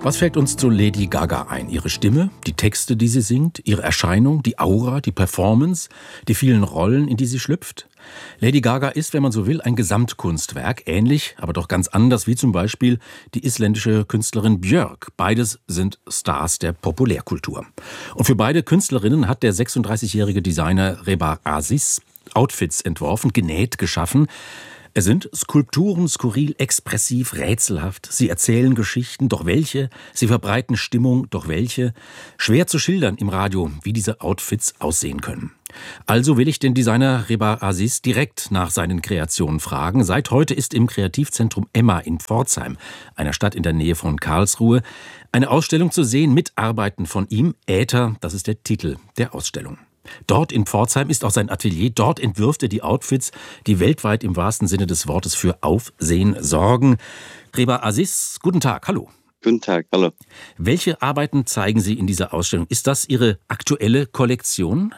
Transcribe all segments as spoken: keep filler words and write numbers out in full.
Was fällt uns zu Lady Gaga ein? Ihre Stimme, die Texte, die sie singt, ihre Erscheinung, die Aura, die Performance, die vielen Rollen, in die sie schlüpft? Lady Gaga ist, wenn man so will, ein Gesamtkunstwerk, ähnlich, aber doch ganz anders wie zum Beispiel die isländische Künstlerin Björk. Beides sind Stars der Populärkultur. Und für beide Künstlerinnen hat der sechsunddreißigjährige Designer Rebar Aziz Outfits entworfen, genäht, geschaffen. Es sind Skulpturen, skurril, expressiv, rätselhaft. Sie erzählen Geschichten, doch welche? Sie verbreiten Stimmung, doch welche? Schwer zu schildern im Radio, wie diese Outfits aussehen können. Also will ich den Designer Rebar Aziz direkt nach seinen Kreationen fragen. Seit heute ist im Kreativzentrum Emma in Pforzheim, einer Stadt in der Nähe von Karlsruhe, eine Ausstellung zu sehen mit Arbeiten von ihm. Äther, das ist der Titel der Ausstellung. Dort in Pforzheim ist auch sein Atelier. Dort entwirft er die Outfits, die weltweit im wahrsten Sinne des Wortes für Aufsehen sorgen. Rebar Aziz, guten Tag, hallo. Guten Tag, hallo. Welche Arbeiten zeigen Sie in dieser Ausstellung? Ist das Ihre aktuelle Kollektion?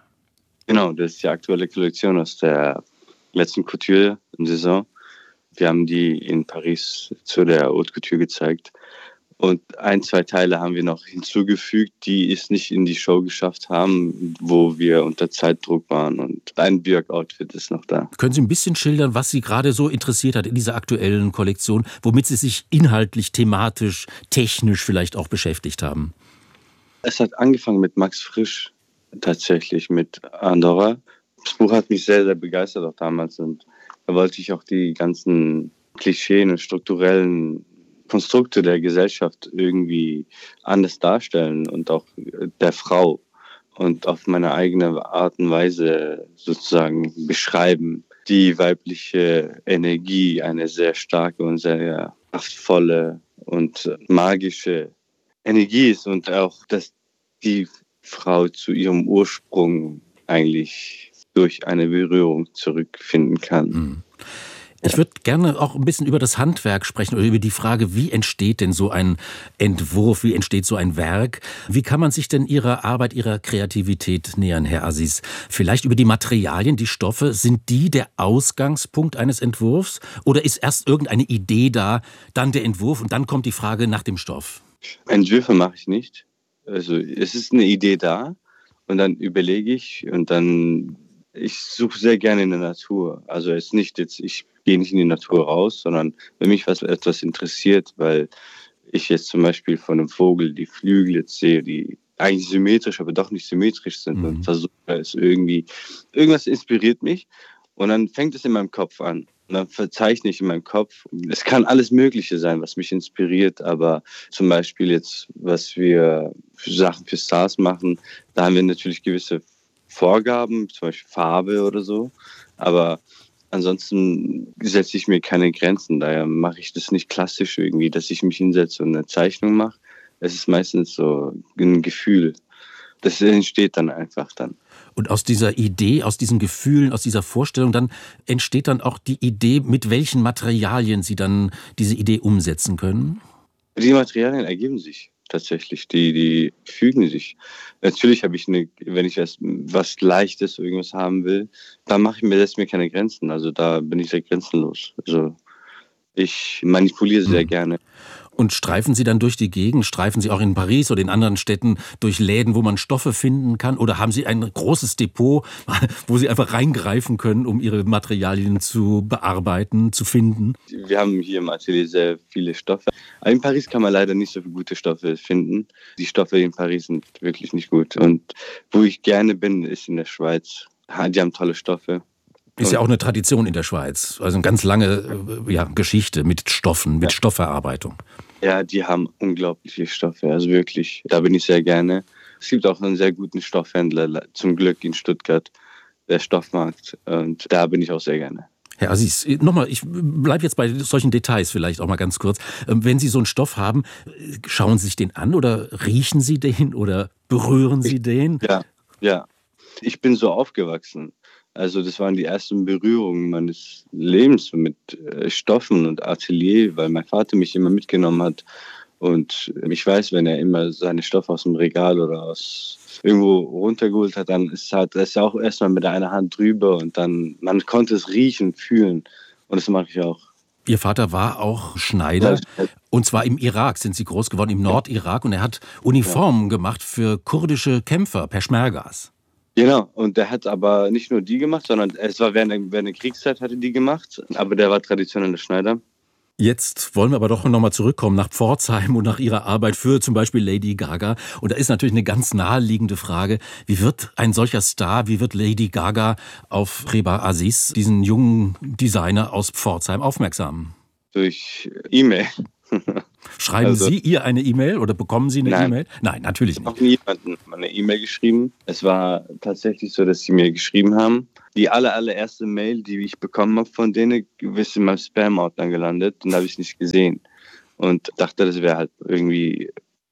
Genau, das ist die aktuelle Kollektion aus der letzten Couture-Saison. Wir haben die in Paris zu der Haute Couture gezeigt. Und ein, zwei Teile haben wir noch hinzugefügt, die es nicht in die Show geschafft haben, wo wir unter Zeitdruck waren. Und ein Björk-Outfit ist noch da. Können Sie ein bisschen schildern, was Sie gerade so interessiert hat in dieser aktuellen Kollektion, womit Sie sich inhaltlich, thematisch, technisch vielleicht auch beschäftigt haben? Es hat angefangen mit Max Frisch, tatsächlich mit Andorra. Das Buch hat mich sehr, sehr begeistert auch damals. Und da wollte ich auch die ganzen Klischeen und strukturellen Konstrukte der Gesellschaft irgendwie anders darstellen und auch der Frau und auf meine eigene Art und Weise sozusagen beschreiben. Die weibliche Energie, eine sehr starke und sehr kraftvolle und magische Energie ist und auch, dass die Frau zu ihrem Ursprung eigentlich durch eine Berührung zurückfinden kann. Mhm. Ich würde gerne auch ein bisschen über das Handwerk sprechen oder über die Frage, wie entsteht denn so ein Entwurf, wie entsteht so ein Werk? Wie kann man sich denn Ihrer Arbeit, Ihrer Kreativität nähern, Herr Aziz? Vielleicht über die Materialien, die Stoffe, sind die der Ausgangspunkt eines Entwurfs? Oder ist erst irgendeine Idee da, dann der Entwurf und dann kommt die Frage nach dem Stoff? Entwürfe mache ich nicht. Also es ist eine Idee da und dann überlege ich und dann, ich suche sehr gerne in der Natur. Also es ist nicht jetzt, ich gehe nicht in die Natur raus, sondern wenn mich was etwas interessiert, weil ich jetzt zum Beispiel von einem Vogel die Flügel jetzt sehe, die eigentlich symmetrisch, aber doch nicht symmetrisch sind mhm. und versuche es irgendwie, irgendwas inspiriert mich und dann fängt es in meinem Kopf an. Und dann verzeichne ich in meinem Kopf. Es kann alles Mögliche sein, was mich inspiriert, aber zum Beispiel jetzt, was wir für Sachen für Stars machen, da haben wir natürlich gewisse Vorgaben, zum Beispiel Farbe oder so, aber ansonsten setze ich mir keine Grenzen, daher mache ich das nicht klassisch irgendwie, dass ich mich hinsetze und eine Zeichnung mache. Es ist meistens so ein Gefühl. Das entsteht dann einfach dann. Und aus dieser Idee, aus diesen Gefühlen, aus dieser Vorstellung, dann entsteht dann auch die Idee, mit welchen Materialien Sie dann diese Idee umsetzen können? Die Materialien ergeben sich tatsächlich, die, die fügen sich. Natürlich habe ich eine, wenn ich was, was Leichtes, irgendwas haben will, da mache ich mir, lässt mir keine Grenzen. Also da bin ich sehr grenzenlos. Also ich manipuliere sehr gerne. Und streifen Sie dann durch die Gegend? Streifen Sie auch in Paris oder in anderen Städten durch Läden, wo man Stoffe finden kann? Oder haben Sie ein großes Depot, wo Sie einfach reingreifen können, um Ihre Materialien zu bearbeiten, zu finden? Wir haben hier im Atelier sehr viele Stoffe. Aber in Paris kann man leider nicht so viele gute Stoffe finden. Die Stoffe in Paris sind wirklich nicht gut. Und wo ich gerne bin, ist in der Schweiz. Die haben tolle Stoffe. Ist ja auch eine Tradition in der Schweiz. Also eine ganz lange ja, Geschichte mit Stoffen, mit ja. Stoffverarbeitung. Ja, die haben unglaublich viele Stoffe. Also wirklich, da bin ich sehr gerne. Es gibt auch einen sehr guten Stoffhändler, zum Glück in Stuttgart, der Stoffmarkt. Und da bin ich auch sehr gerne. Herr Aziz, nochmal, ich bleibe jetzt bei solchen Details vielleicht auch mal ganz kurz. Wenn Sie so einen Stoff haben, schauen Sie sich den an oder riechen Sie den oder berühren Sie den? Ja, ja. Ich bin so aufgewachsen. Also das waren die ersten Berührungen meines Lebens mit Stoffen und Atelier, weil mein Vater mich immer mitgenommen hat. Und ich weiß, wenn er immer seine Stoffe aus dem Regal oder aus irgendwo runtergeholt hat, dann ist halt, ist er auch erstmal mit einer Hand drüber und dann, man konnte es riechen, fühlen. Und das mache ich auch. Ihr Vater war auch Schneider. Und zwar im Irak sind Sie groß geworden, im Nordirak. Und er hat Uniformen ja. gemacht für kurdische Kämpfer, Peschmergas. Genau, und der hat aber nicht nur die gemacht, sondern es war während der, während der Kriegszeit hat er die gemacht, aber der war traditioneller Schneider. Jetzt wollen wir aber doch nochmal zurückkommen nach Pforzheim und nach Ihrer Arbeit für zum Beispiel Lady Gaga. Und da ist natürlich eine ganz naheliegende Frage, wie wird ein solcher Star, wie wird Lady Gaga auf Rebar Aziz, diesen jungen Designer aus Pforzheim, aufmerksam? Durch E-Mail. Schreiben also, Sie ihr eine E-Mail oder bekommen Sie eine nein. E-Mail? Nein, natürlich nicht. Ich habe nie jemandem eine E-Mail geschrieben. Es war tatsächlich so, dass sie mir geschrieben haben. Die aller, allererste Mail, die ich bekommen habe von denen, ist in meinem Spam-Ordner gelandet und habe ich nicht gesehen. Und dachte, das wäre halt irgendwie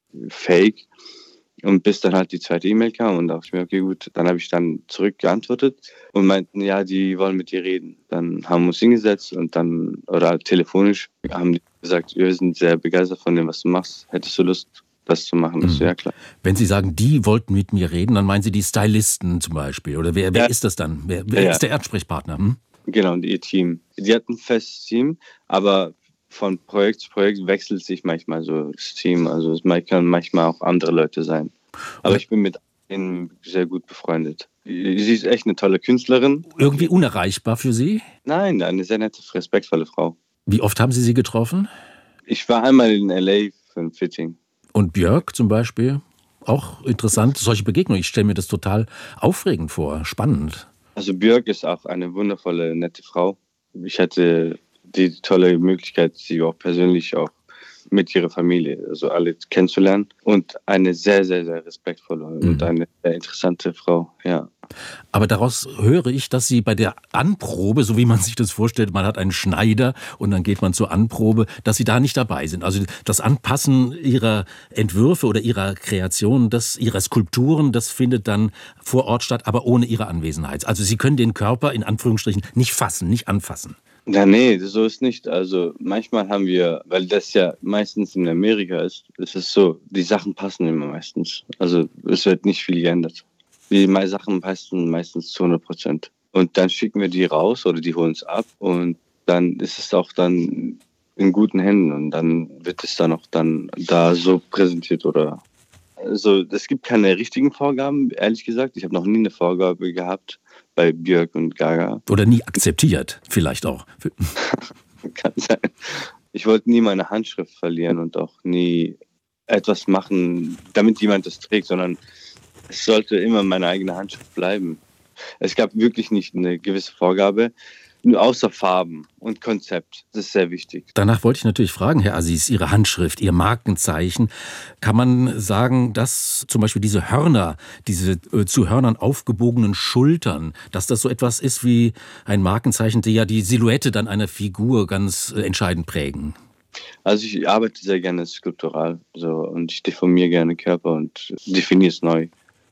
fake. Und bis dann halt die zweite E-Mail kam und dachte ich mir, okay, gut, dann habe ich dann zurückgeantwortet und meinten, ja, die wollen mit dir reden. Dann haben wir uns hingesetzt und dann, oder halt telefonisch, haben die gesagt, wir sind sehr begeistert von dem, was du machst. Hättest du Lust, das zu machen? Mhm. Das ist ja klar. Wenn Sie sagen, die wollten mit mir reden, dann meinen Sie die Stylisten zum Beispiel. Oder wer, wer ja. ist das dann? Wer, wer ja, ist der Ansprechpartner? Hm? Genau, ihr Team. Die hatten ein festes Team, aber von Projekt zu Projekt wechselt sich manchmal so das Team. Also es kann manchmal auch andere Leute sein. Aber ich bin mit ihnen sehr gut befreundet. Sie ist echt eine tolle Künstlerin. Irgendwie unerreichbar für Sie? Nein, eine sehr nette, respektvolle Frau. Wie oft haben Sie sie getroffen? Ich war einmal in L A für ein Fitting. Und Björk zum Beispiel? Auch interessant, solche Begegnungen. Ich stelle mir das total aufregend vor, spannend. Also Björk ist auch eine wundervolle, nette Frau. Ich hatte die tolle Möglichkeit, sie auch persönlich auch mit ihrer Familie, also alle kennenzulernen. Und eine sehr, sehr, sehr respektvolle mhm. und eine sehr interessante Frau, ja. Aber daraus höre ich, dass Sie bei der Anprobe, so wie man sich das vorstellt, man hat einen Schneider und dann geht man zur Anprobe, dass Sie da nicht dabei sind. Also das Anpassen Ihrer Entwürfe oder Ihrer Kreationen, das, Ihrer Skulpturen, das findet dann vor Ort statt, aber ohne Ihre Anwesenheit. Also Sie können den Körper in Anführungsstrichen nicht fassen, nicht anfassen. Ja, nee, so ist nicht. Also manchmal haben wir, weil das ja meistens in Amerika ist, ist es so, die Sachen passen immer meistens. Also es wird nicht viel geändert. Die Sachen passen meistens zu hundert Prozent. Und dann schicken wir die raus oder die holen es ab und dann ist es auch dann in guten Händen und dann wird es dann auch dann da so präsentiert oder also es gibt keine richtigen Vorgaben, ehrlich gesagt. Ich habe noch nie eine Vorgabe gehabt bei Björk und Gaga. Oder nie akzeptiert, vielleicht auch. Kann sein. Ich wollte nie meine Handschrift verlieren und auch nie etwas machen, damit jemand das trägt, sondern es sollte immer meine eigene Handschrift bleiben. Es gab wirklich nicht eine gewisse Vorgabe, nur außer Farben und Konzept. Das ist sehr wichtig. Danach wollte ich natürlich fragen, Herr Aziz, Ihre Handschrift, Ihr Markenzeichen. Kann man sagen, dass zum Beispiel diese Hörner, diese äh, zu Hörnern aufgebogenen Schultern, dass das so etwas ist wie ein Markenzeichen, die ja die Silhouette dann einer Figur ganz äh, entscheidend prägen? Also ich arbeite sehr gerne skulptural so, und ich deformiere gerne Körper und definiere es neu.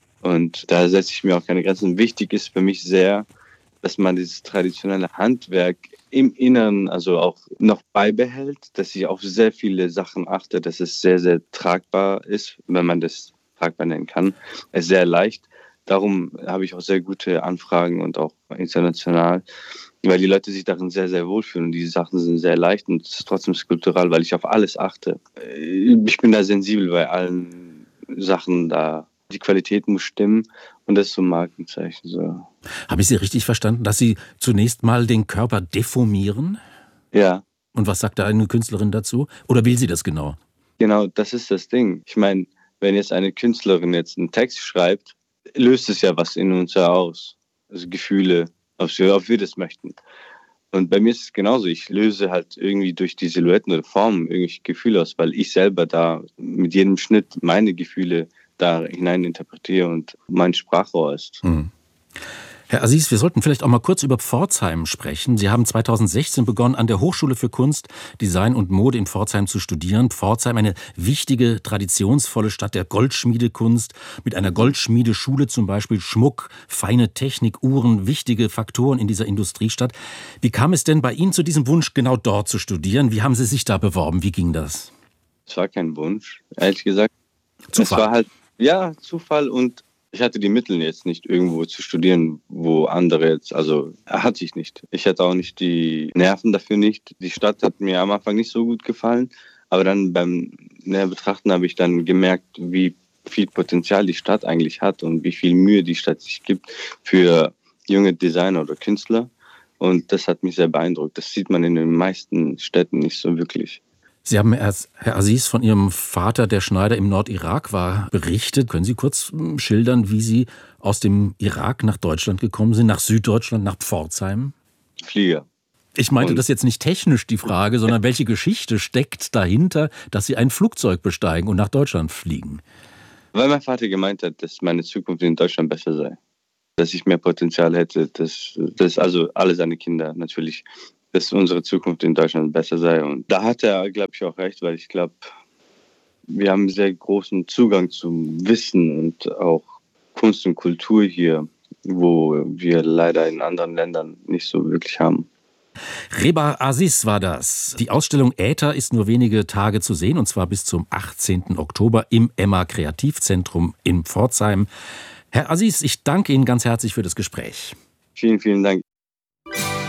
Und da setze ich mir auch keine Grenzen. Wichtig ist für mich sehr, dass man dieses traditionelle Handwerk im Inneren also auch noch beibehält, dass ich auf sehr viele Sachen achte, dass es sehr, sehr tragbar ist, wenn man das tragbar nennen kann. Es ist sehr leicht. Darum habe ich auch sehr gute Anfragen und auch international, weil die Leute sich darin sehr, sehr wohlfühlen. Und diese Sachen sind sehr leicht und es ist trotzdem skulptural, weil ich auf alles achte. Ich bin da sensibel bei allen Sachen da. Die Qualität muss stimmen und das ist so ein Markenzeichen. So. Habe ich Sie richtig verstanden, dass Sie zunächst mal den Körper deformieren? Ja. Und was sagt da eine Künstlerin dazu? Oder will sie das genau? Genau, das ist das Ding. Ich meine, wenn jetzt eine Künstlerin jetzt einen Text schreibt, löst es ja was in uns aus. Also Gefühle, ob wir, ob wir das möchten. Und bei mir ist es genauso. Ich löse halt irgendwie durch die Silhouetten oder Formen irgendwelche Gefühle aus, weil ich selber da mit jedem Schnitt meine Gefühle da hinein interpretiere und mein Sprachrohr ist. Hm. Herr Aziz, wir sollten vielleicht auch mal kurz über Pforzheim sprechen. Sie haben zweitausendsechzehn begonnen, an der Hochschule für Kunst, Design und Mode in Pforzheim zu studieren. Pforzheim, eine wichtige, traditionsvolle Stadt der Goldschmiedekunst, mit einer Goldschmiedeschule zum Beispiel, Schmuck, feine Technik, Uhren, wichtige Faktoren in dieser Industriestadt. Wie kam es denn bei Ihnen zu diesem Wunsch, genau dort zu studieren? Wie haben Sie sich da beworben? Wie ging das? Es war kein Wunsch, ehrlich gesagt. Zufall. Es war halt, ja, Zufall und ich hatte die Mittel jetzt nicht irgendwo zu studieren, wo andere jetzt, also hatte ich nicht. Ich hatte auch nicht die Nerven dafür nicht. Die Stadt hat mir am Anfang nicht so gut gefallen, Aber dann beim näher Betrachten habe ich dann gemerkt, wie viel Potenzial die Stadt eigentlich hat und wie viel Mühe die Stadt sich gibt für junge Designer oder Künstler. Und das hat mich sehr beeindruckt. Das sieht man in den meisten Städten nicht so wirklich. Sie haben, Herr Aziz, von Ihrem Vater, der Schneider im Nordirak war, berichtet. Können Sie kurz schildern, wie Sie aus dem Irak nach Deutschland gekommen sind, nach Süddeutschland, nach Pforzheim? Flieger. Ich meinte Und das jetzt nicht technisch, die Frage, sondern welche Geschichte steckt dahinter, dass Sie ein Flugzeug besteigen und nach Deutschland fliegen? Weil mein Vater gemeint hat, dass meine Zukunft in Deutschland besser sei. Dass ich mehr Potenzial hätte, dass, dass also alle seine Kinder natürlich, dass unsere Zukunft in Deutschland besser sei. Und da hat er, glaube ich, auch recht, weil ich glaube, wir haben einen sehr großen Zugang zum Wissen und auch Kunst und Kultur hier, wo wir leider in anderen Ländern nicht so wirklich haben. Reba Aziz war das. Die Ausstellung Äther ist nur wenige Tage zu sehen, und zwar bis zum achtzehnten Oktober im Emma Kreativzentrum in Pforzheim. Herr Aziz, ich danke Ihnen ganz herzlich für das Gespräch. Vielen, vielen Dank.